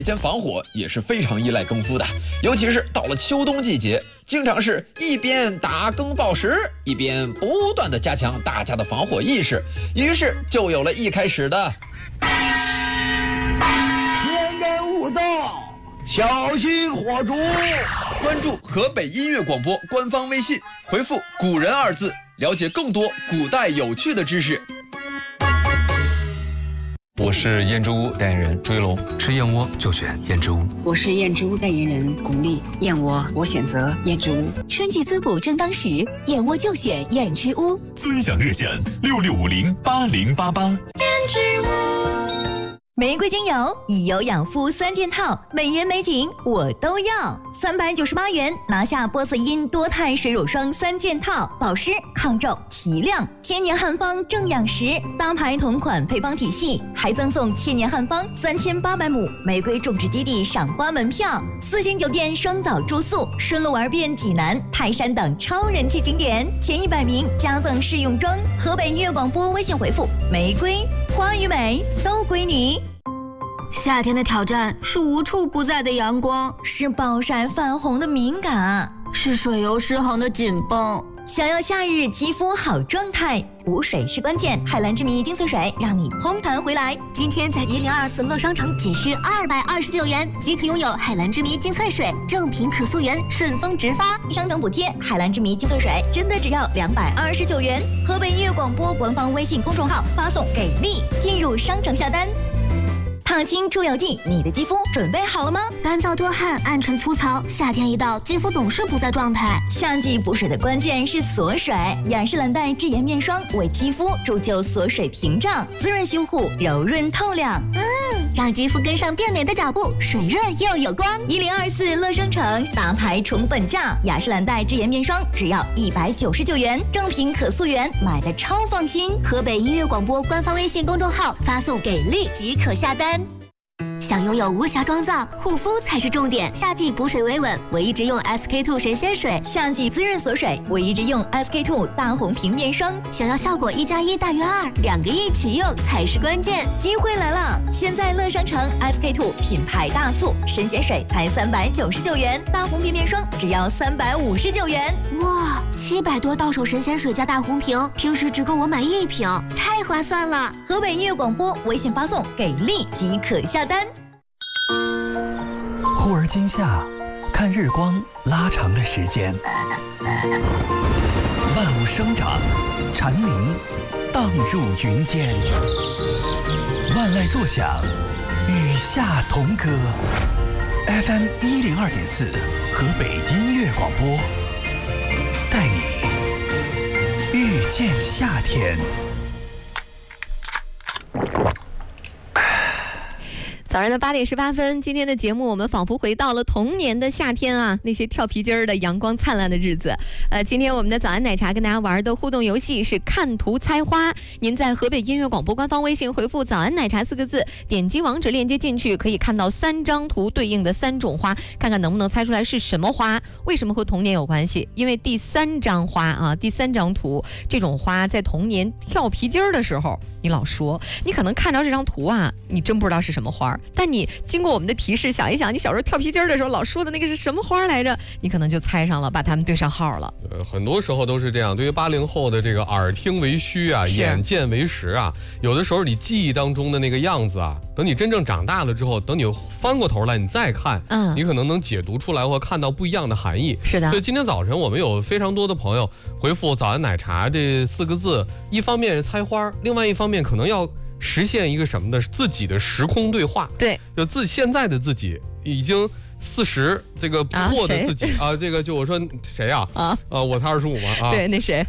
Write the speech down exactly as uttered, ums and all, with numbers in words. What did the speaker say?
间防火也是非常依赖更夫的，尤其是到了秋冬季节，经常是一边打更报时，一边不断的加强大家的防火意识，于是就有了一开始的天干物燥，小心火烛。 关注河北音乐广播官方微信，回复“古人”二字，了解更多古代有趣的知识。 我是燕之屋代言人追龙，吃燕窝就选燕之屋。 我是燕之屋代言人巩俐，燕窝我选择燕之屋。 春季滋补正当时，燕窝就选燕之屋。 尊享热线六六五零八零八八。 燕之屋。玫瑰精油以油养肤三件套，美颜美景我都要。三百九十八元拿下波色因多肽水乳霜三件套，保湿、抗皱、提亮，千年汉方正养时，搭牌同款配方体系，还赠送千年汉方三千八百亩玫瑰种植基地赏花门票，四星酒店双早住宿，顺路玩遍济南、泰山等超人气景点，前一百名加赠试用装。河北音乐广播微信回复玫瑰，花与美都归你。 夏天的挑战是无处不在的阳光， 是暴晒泛红的敏感， 是水油失衡的紧绷。 想要夏日肌肤好状态，补水是关键。海蓝之谜精粹水让你嘭弹回来。 今天在一零二四乐商城仅需二百二十九元即可拥有海蓝之谜精粹水，正品可溯源，顺丰直发， 商城补贴。海蓝之谜精粹水真的只要两百二十九元。河北音乐广播官方微信公众号发送给力，进入商城下单。烫青出油剂，你的肌肤准备好了吗？ 干燥多汗、暗沉粗糙，夏天一到，肌肤总是不在状态。 夏季补水的关键是锁水，雅诗兰黛智妍面霜为肌肤铸就锁水屏障，滋润修护，柔润透亮。 嗯，让肌肤跟上变美的脚步，水润又有光。 一零二四乐商城大牌宠粉价，雅诗兰黛智妍面霜只要一百九十九元，正品可溯源，买的超放心。 河北音乐广播官方微信公众号发送给力即可下单。想拥有无瑕妆造，护肤才是重点。夏季补水维稳，我一直用 S K two 神仙水； 夏季滋润锁水，我一直用 S K two 大红瓶面霜。 想要效果一加一大于二，两个一起用才是关键。 机会来了！现在乐商城 S K two 品牌大促，神仙水才三百九十九元，大红瓶面霜只要三百五十九元。 哇，七百多到手神仙水加大红瓶，平时只够我买一瓶，太划算了！ 河北音乐广播微信发送给力即可下单。 忽而今夏，看日光拉长了时间，万物生长，蝉鸣荡入云间，万籁作响，与夏同歌。F M 一零二点四，河北音乐广播，带你遇见夏天。 早上的八点十八分，今天的节目我们仿佛回到了童年的夏天啊，那些跳皮筋儿的阳光灿烂的日子。呃，今天我们的早安奶茶跟大家玩的互动游戏是看图猜花。您在河北音乐广播官方微信回复“早安奶茶”四个字，点击网址链接进去，可以看到三张图对应的三种花，看看能不能猜出来是什么花。为什么和童年有关系？因为第三张花啊，第三张图，这种花在童年跳皮筋儿的时候，你老说，你可能看着这张图啊，你真不知道是什么花。但你经过我们的提示想一想，你小时候跳皮筋的时候老说的那个是什么花来着，你可能就猜上了，把它们对上号了。 呃，很多时候都是这样，对于八零后的这个耳听为虚啊，眼见为实啊，有的时候你记忆当中的那个样子啊，等你真正长大了之后，等你翻过头来你再看，嗯，你可能能解读出来或看到不一样的含义。 是的， 所以今天早晨我们有非常多的朋友回复早安奶茶这四个字，一方面是猜花，另外一方面可能要实现一个什么呢？自己的时空对话。 对， 就自现在的自己已经四十这个不惑的自己 啊, 啊，这个就我说谁啊啊啊，我才二十五嘛啊， 对，那谁